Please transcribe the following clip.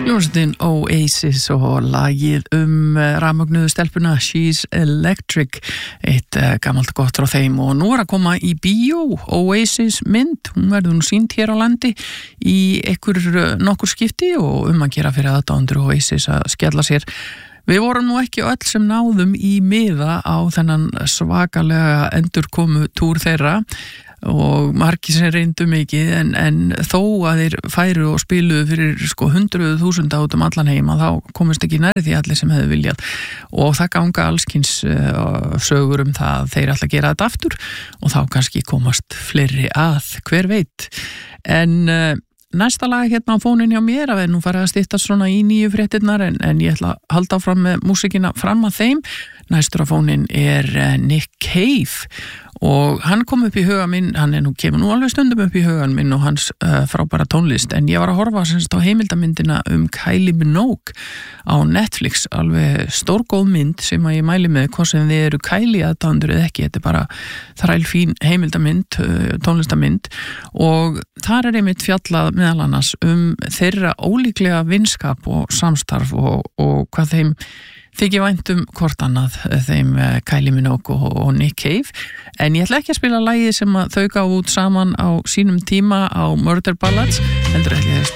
Hljómsveitin Oasis og lagið rafmögnuðu stelpuna She's Electric, eitt gamalt gott frá þeim og nú að koma í bíó. Oasis mynd, hún verður nú sýnd hér á landi í nokkur skipti og að gera fyrir aðdáendur Oasis að skella sér. Við vorum nú ekki öll sem náðum í miða á þennan svakalega endurkomu túr þeirra og margir sem reyndu mikið en þó að þeir færu og spiluðu fyrir 100.000 út allan heim að þá komist ekki nærri því allir sem hefðu viljað og það ganga allskins sögur það að þeir ætla að gera þetta aftur og þá kannski komast fleiri að, hver veit. En næsta lag hérna á fónin hjá mér að við nú farið að styttast svona í nýju fréttirnar en ég ætla að halda áfram með músíkina fram að þeim. Næstur á fónin Nick Cave og hann kom upp í huga minn, kemur nú alveg stundum upp í hugan minn og hans frábæra tónlist, en ég var að horfa á heimildamyndina Kylie Minogue á Netflix, alveg stórgóð mynd sem að ég mæli með hvort sem þið eru Kylie aðdáendur eða ekki, þetta er bara þrælfín heimildamynd, tónlistamynd og þar einmitt fjallað meðal annars þeirra ólíklega vinskap og samstarf og hvað þeim þykir vænt hvort annað þeim Kylie Minogue og Nick Cave, en ég ætla ekki að spila lagið sem að þau gáfu út saman á sínum tíma á Murder Ballads, heldur ætla ég að